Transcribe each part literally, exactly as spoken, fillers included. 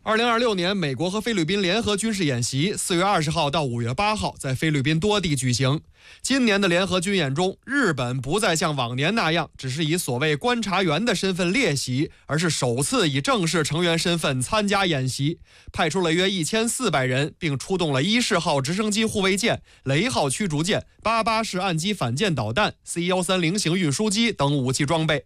二零二六年，美国和菲律宾联合军事演习四月二十号到五月八号在菲律宾多地举行。今年的联合军演中，日本不再像往年那样只是以所谓观察员的身份列席，而是首次以正式成员身份参加演习，派出了约一千四百人，并出动了伊式号直升机护卫舰、雷号驱逐舰、八八式岸基反舰导弹、C 一三零型运输机等武器装备。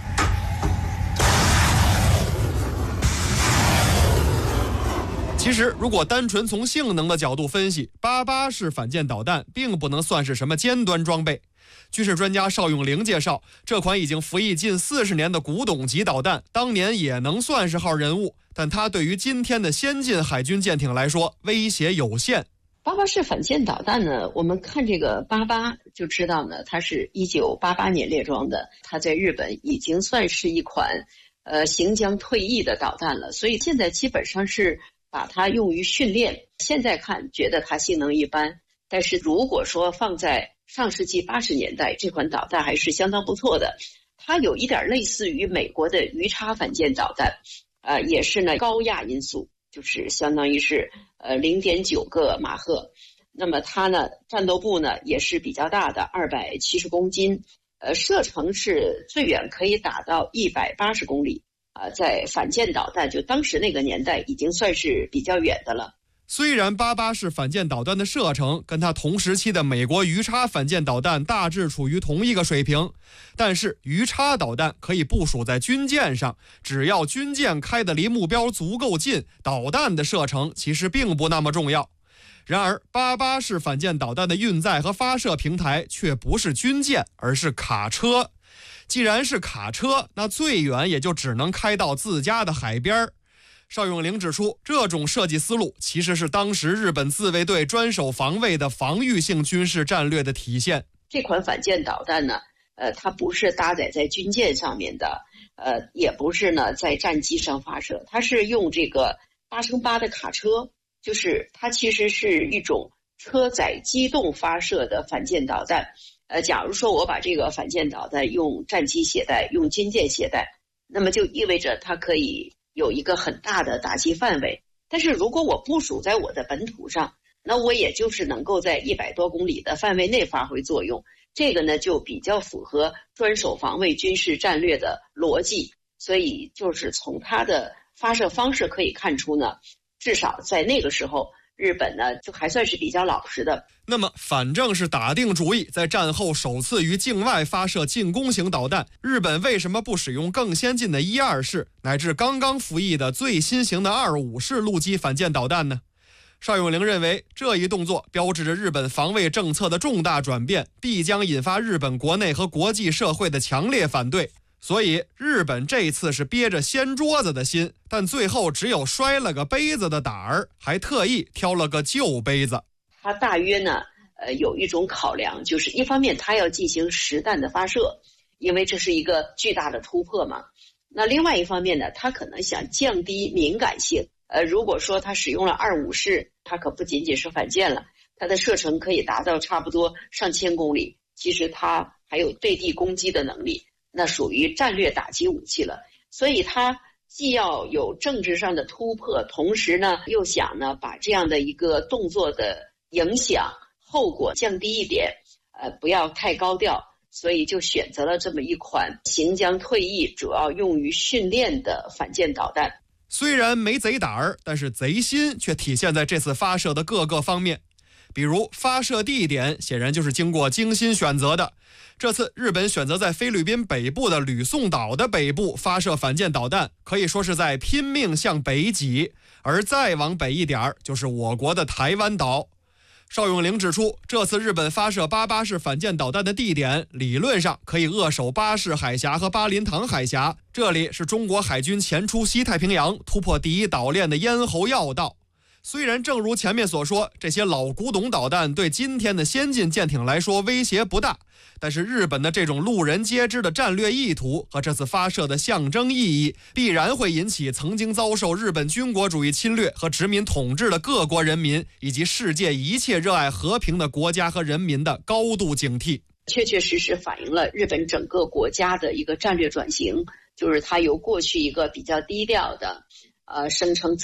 其实，如果单纯从性能的角度分析，八八式反舰导弹并不能算是什么尖端装备。军事专家邵永龄介绍，这款已经服役近四十年的古董级导弹，当年也能算是号人物，但它对于今天的先进海军舰艇来说，威胁有限。 八八式反舰导弹呢，我们看这个八八就知道呢，它是一九八八年列装的，它在日本已经算是一款呃行将退役的导弹了，所以现在基本上是把它用于训练。现在看觉得它性能一般，但是如果说放在上世纪八十年代，这款导弹还是相当不错的。它有一点类似于美国的鱼叉反舰导弹，呃，也是呢高压音速，就是相当于是呃 零点九 个马赫。那么它呢战斗部呢也是比较大的，二百七十公斤，呃，射程是最远可以打到一百八十公里。啊，在反舰导弹就当时那个年代已经算是比较远的了。 虽然八八式反舰导弹的射程跟它同时期的美国鱼叉反舰导弹大致处于同一个水平，但是鱼叉导弹可以部署在军舰上，只要军舰开得离目标足够近，导弹的射程其实并不那么重要。然而八八式反舰导弹的运载和发射平台却不是军舰，而是卡车。既然是卡车，那最远也就只能开到自家的海边。邵永龄指出，这种设计思路其实是当时日本自卫队专守防卫的防御性军事战略的体现。 这款反舰导弹呢，呃，它不是搭载在军舰上面的，呃，也不是呢在战机上发射，它是用这个八乘八的卡车，就是它其实是一种车载机动发射的反舰导弹。呃，假如说我把这个反舰导弹用战机携带，用军舰携带，那么就意味着它可以有一个很大的打击范围。但是如果我部署在我的本土上，那我也就是能够在一百多公里的范围内发挥作用。这个呢，就比较符合专守防卫军事战略的逻辑。所以就是从它的发射方式可以看出呢，至少在那个时候，日本呢就还算是比较老实的。 那么反正是打定主意在战后首次于境外发射进攻型导弹，日本为什么不使用更先进的一二式乃至刚刚服役的最新型的二五式陆基反舰导弹呢？邵永龄认为，这一动作标志着日本防卫政策的重大转变，必将引发日本国内和国际社会的强烈反对。所以日本这次是憋着掀桌子的心，但最后只有摔了个杯子的胆儿，还特意挑了个旧杯子。 它大约呢，呃，有一种考量，就是一方面它要进行实弹的发射，因为这是一个巨大的突破嘛。那另外一方面呢，它可能想降低敏感性。呃，如果说它使用了二五式，它可不仅仅是反舰了，它的射程可以达到差不多上千公里，其实它还有对地攻击的能力。那属于战略打击武器了，所以它既要有政治上的突破，同时呢又想呢把这样的一个动作的影响后果降低一点，呃，不要太高调，所以就选择了这么一款行将退役、主要用于训练的反舰导弹。 虽然没贼胆儿，但是贼心却体现在这次发射的各个方面。比如发射地点显然就是经过精心选择的，这次日本选择在菲律宾北部的吕宋岛的北部发射反舰导弹，可以说是在拼命向北挤，而再往北一点就是我国的台湾岛。邵永龄指出，这次日本发射八八式反舰导弹的地点理论上可以扼守巴士海峡和巴林塘海峡，这里是中国海军前出西太平洋突破第一岛链的咽喉要道。虽然正如前面所说，这些老古董导弹对今天的先进舰艇来说威胁不大，但是日本的这种路人皆知的战略意图和这次发射的象征意义，必然会引起曾经遭受日本军国主义侵略和殖民统治的各国人民，以及世界一切热爱和平的国家和人民的高度警惕。 确确实实反映了日本整个国家的一个战略转型，就是它由过去一个比较低调的呃声称